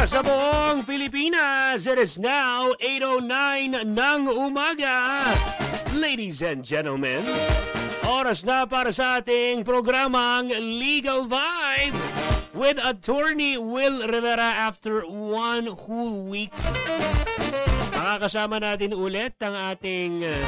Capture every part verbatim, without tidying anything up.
Sa buong Pilipinas, it is now eight oh nine ng umaga. Ladies and gentlemen, oras na para sa ating programang Legal Vibes with Attorney Will Rivera after one whole week. Makakasama natin ulit ang ating uh,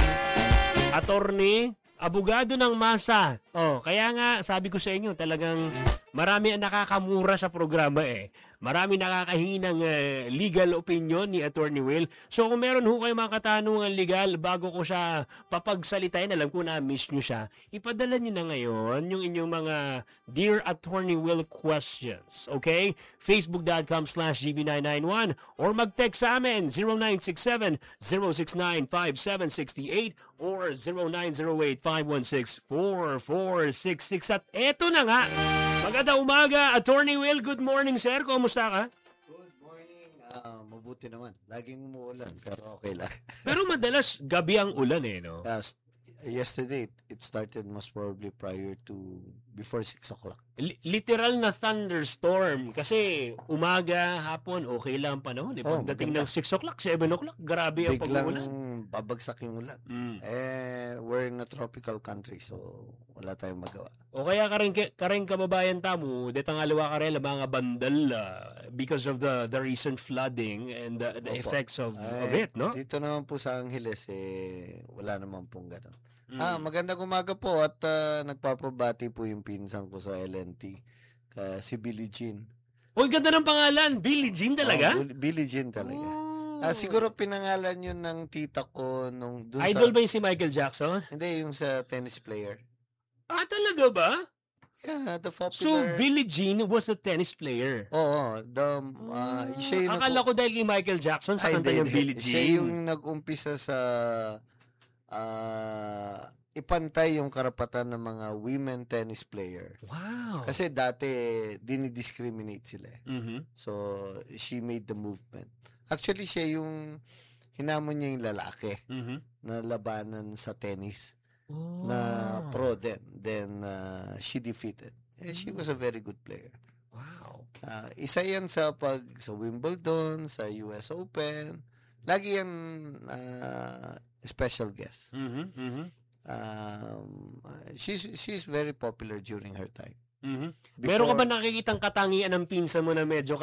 attorney, abogado ng masa. Oh, kaya nga sabi ko sa inyo, talagang marami ang nakakamura sa programa eh. Marami nakakahingi ng uh, legal opinion ni Attorney Will. So kung meron ho kayo mga katanungan legal bago ko siya papagsalitain, alam ko na miss nyo siya, ipadala nyo na ngayon yung inyong mga Dear Attorney Will questions. Okay? Facebook.com slash GB991 or mag-text sa amin zero nine six seven, zero six nine, five seven six eight or zero nine zero eight, five one six, four four six six. At eto na nga, magandang umaga, Attorney Will. Good morning, sir. Kumusta ka? Good morning. Uh, mabuti naman. Laging umuulan, pero okay lang. Pero madalas gabi ang ulan eh, no? Uh, yesterday, it started most probably prior to before six o'clock. L- literal na thunderstorm. Kasi umaga, hapon, okay lang ang panahon. Eh. Oh, Pagdating maganda. ng six o'clock, seven o'clock, grabe ang Biglang pag-uulan. babagsak yung ulan. Mm. Eh, we're in a tropical country, so wala tayong magawa. O kaya ka rin, ka rin kababayan tamo, detang alawa ka rin mga bandal uh, because of the the recent flooding and the, the Opo. effects of, Eh, of it, no? Dito naman po sa Angeles, eh, wala naman pong gano'n. Mm. Ah, magandang umaga po at uh, nagpapabati po yung pinsan ko sa L N T, ka, si Billie Jean. Uy, ganda ng pangalan. Billie Jean talaga? Oh, Billie Jean talaga. Oh. Ah, siguro pinangalan yun ng tita ko nung dun Idol sa... ba yung si Michael Jackson? Hindi, yung sa tennis player. Ah, talaga ba? Yeah, the So, popular... Billie Jean was a tennis player. Oo, the... Uh, siya yung Akala ko dahil kay Michael Jackson sa Ay, kanta hindi, niyang hindi. Billie Jean. Siya yung nag-umpisa sa... ah, ipantay yung karapatan ng mga women tennis player. Wow. Kasi dati, dinidiscriminate sila. eh. Mhm. So, she made the movement. Actually, siya yung... Hinamon niya yung lalaki Mhm. na labanan sa tennis. Oh. Na pro din. Then, uh, she defeated. Eh, she was a very good player. Wow. Uh, isa yan sa pag sa Wimbledon, sa U S Open. Lagi yan uh, special guest. Mhm. Mhm. Um, she's she's very popular during her time. Mhm. Before- Meron ka ba nakikitang katangian ng pinsa mo na medyo